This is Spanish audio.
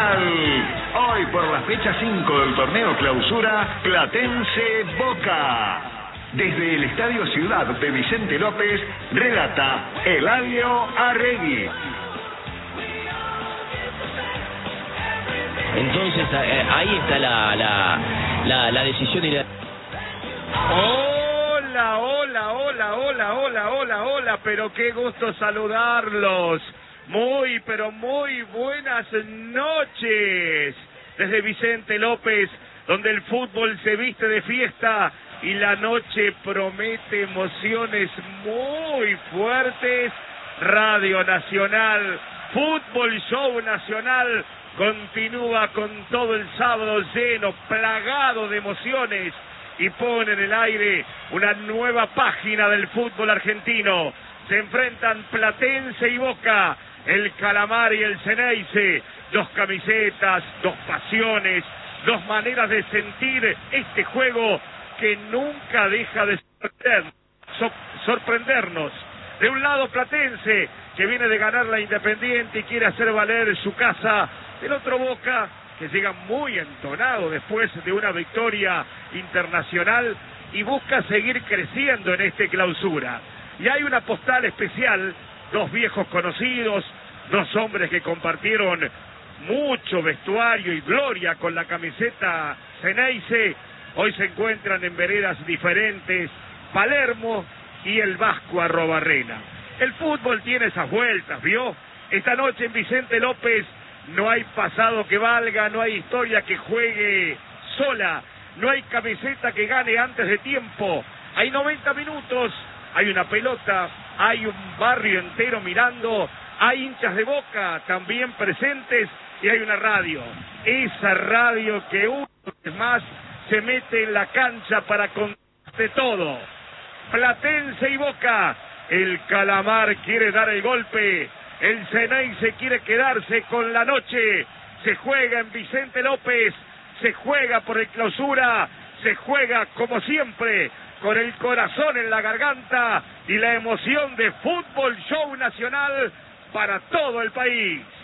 Nacional. Hoy por la fecha 5 del torneo clausura, Platense Boca. Desde el Estadio Ciudad de Vicente López, relata Eladio Arregui. Entonces ahí está la decisión y la... Hola, pero qué gusto saludarlos. Muy, pero muy buenas noches. Desde Vicente López, donde el fútbol se viste de fiesta y la noche promete emociones muy fuertes. Radio Nacional, Fútbol Show Nacional, continúa con todo el sábado lleno, plagado de emociones, y pone en el aire una nueva página del fútbol argentino. Se enfrentan Platense y Boca, el Calamar y el Ceneice, dos camisetas, dos pasiones, dos maneras de sentir este juego que nunca deja de sorprendernos. De un lado Platense, que viene de ganar la Independiente y quiere hacer valer su casa. Del otro Boca, que llega muy entonado después de una victoria internacional y busca seguir creciendo en este clausura. Y hay una postal especial, dos viejos conocidos, dos hombres que compartieron mucho vestuario y gloria con la camiseta Ceneice, hoy se encuentran en veredas diferentes, Palermo y el Vasco Arrobarrena. El fútbol tiene esas vueltas, ¿vio? Esta noche en Vicente López no hay pasado que valga, no hay historia que juegue sola, no hay camiseta que gane antes de tiempo. Hay 90 minutos, hay una pelota, hay un barrio entero mirando, hay hinchas de Boca también presentes y hay una radio. Esa radio que una vez más se mete en la cancha para contarte todo. Platense y Boca, el Calamar quiere dar el golpe, el Ceneice quiere quedarse con la noche. Se juega en Vicente López, se juega por el clausura, se juega como siempre, con el corazón en la garganta y la emoción de Fútbol Show Nacional para todo el país.